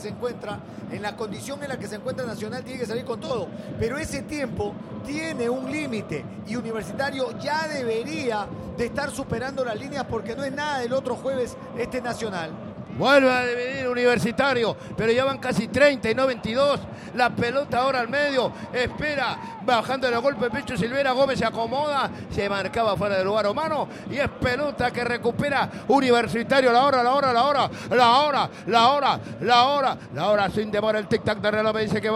se encuentra, en la condición en la que se encuentra Nacional, tiene que salir con todo. Pero ese tiempo tiene un límite y Universitario ya debería de estar superando las líneas porque no es nada del otro jueves Nacional. Vuelve a dividir Universitario, pero ya van casi 30 y no 22. La pelota ahora al medio, espera, bajando el golpe de pecho Silvera, Gómez se acomoda, se marcaba fuera del lugar humano y es pelota que recupera Universitario. La hora, sin demora el tic-tac de reloj me dice que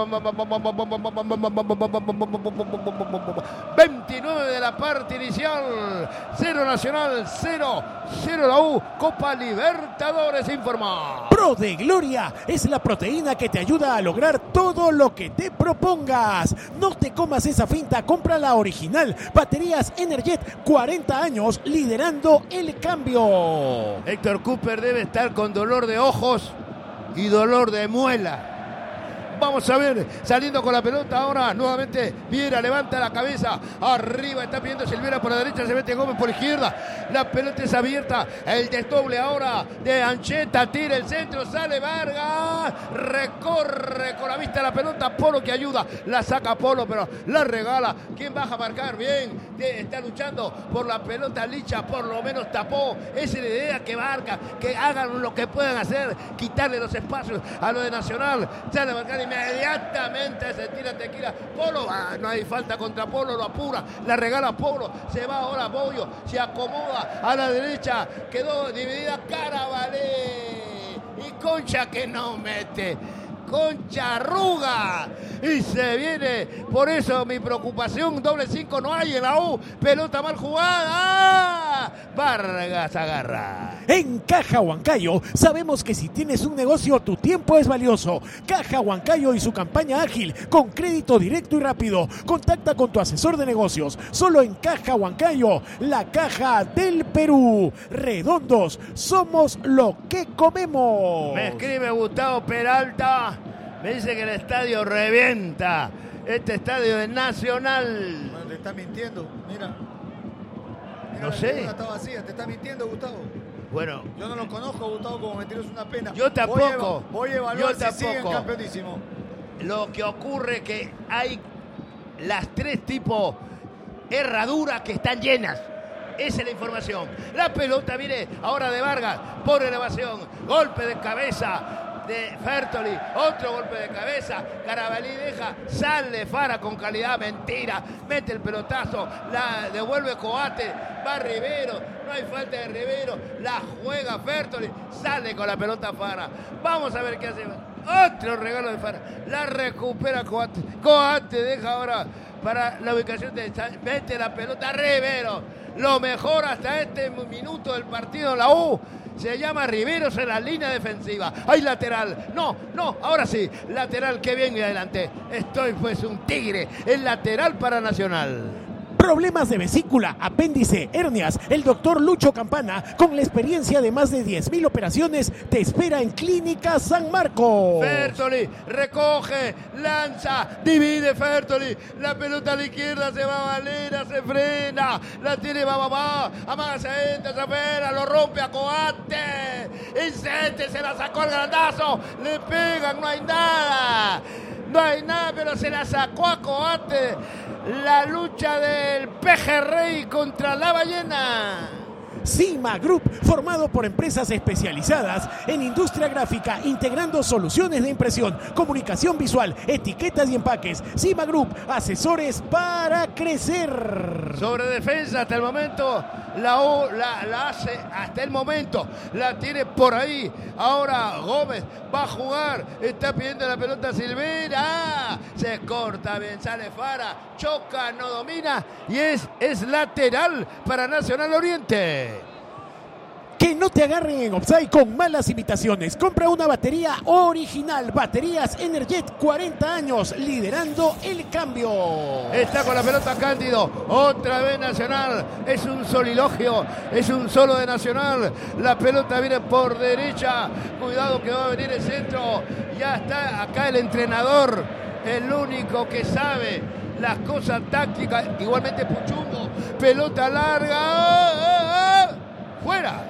29 de la parte inicial, 0 Nacional, 0 la U, Copa Libertadores informa. Pro de Gloria es la proteína que te ayuda a lograr todo lo que te propongas. No te comas esa finta, compra la original. Baterías Energet, 40 años liderando el cambio. Héctor Cooper debe estar con dolor de ojos y dolor de muela. Vamos a ver, saliendo con la pelota ahora, nuevamente Viera levanta la cabeza, arriba está pidiendo Silvera por la derecha, se mete Gómez por la izquierda, la pelota es abierta, el desdoble ahora de Ancheta, tira el centro, sale Vargas, recorre con la vista la pelota, Polo que ayuda, la saca Polo, pero la regala, ¿quién baja a marcar? Bien, está luchando por la pelota Licha, por lo menos tapó, esa es la idea que marca, que hagan lo que puedan hacer, quitarle los espacios a lo de Nacional, sale a marcar inmediatamente se tira Tequila, Polo, no hay falta contra Polo, lo apura, la regala Polo, se va ahora Bollo, se acomoda a la derecha, quedó dividida Carabalé y Concha que no mete. Concha arruga y se viene, por eso mi preocupación, doble 5 no hay en la U, pelota mal jugada, Vargas agarra. En Caja Huancayo sabemos que si tienes un negocio tu tiempo es valioso. Caja Huancayo y su campaña ágil con crédito directo y rápido. Contacta con tu asesor de negocios, solo en Caja Huancayo, la caja del Perú. Redondos, somos lo que comemos. Me escribe Gustavo Peralta. Me dice que el estadio revienta. Este estadio es Nacional. Bueno, te está mintiendo, mira. No sé. Está vacía, te está mintiendo, Gustavo. Bueno. Yo no lo conozco, Gustavo, como mentiroso, es una pena. Yo tampoco. Voy a evaluar si siguen campeonísimo. Lo que ocurre que hay las tres tipos herraduras que están llenas. Esa es la información. La pelota viene ahora de Vargas por elevación. Golpe de cabeza de Fertoli, otro golpe de cabeza, Carabalí deja, sale Fara con calidad, mentira, mete el pelotazo, la devuelve Coate, va Rivero, no hay falta de Rivero, la juega Fertoli, sale con la pelota Fara, vamos a ver qué hace, otro regalo de Fara, la recupera Coate, Coate deja ahora para la ubicación de mete la pelota Rivero, lo mejor hasta este minuto del partido la U. Se llama Riveros en la línea defensiva. Hay lateral. No, ahora sí. Lateral, qué bien y adelante. Estoy pues un tigre. El lateral para Nacional. Problemas de vesícula, apéndice, hernias. El doctor Lucho Campana, con la experiencia de más de 10.000 operaciones, te espera en Clínica San Marcos. Fertoli recoge, lanza, divide Fertoli. La pelota a la izquierda se va a Valera, se frena. La tiene va. Amaga, se entra, se afuera, lo rompe a Coate. Incente, se la sacó al grandazo. Le pegan, no hay nada. No hay nada, pero se la sacó a Coate. La lucha del pejerrey contra la ballena. Cima Group, formado por empresas especializadas en industria gráfica, integrando soluciones de impresión, comunicación visual, etiquetas y empaques. Cima Group, asesores para crecer. Sobre defensa hasta el momento, la U la hace hasta el momento, la tiene por ahí. Ahora Gómez va a jugar, está pidiendo la pelota a Silvera, se corta bien, sale Fara, choca, no domina y es lateral para Nacional Oriente. Que no te agarren en offside con malas imitaciones. Compra una batería original. Baterías Energet, 40 años, liderando el cambio. Está con la pelota Cándido. Otra vez Nacional. Es un solilogio. Es un solo de Nacional. La pelota viene por derecha. Cuidado que va a venir el centro. Ya está acá el entrenador. El único que sabe las cosas tácticas. Igualmente Puchungo. Pelota larga. ¡Fuera!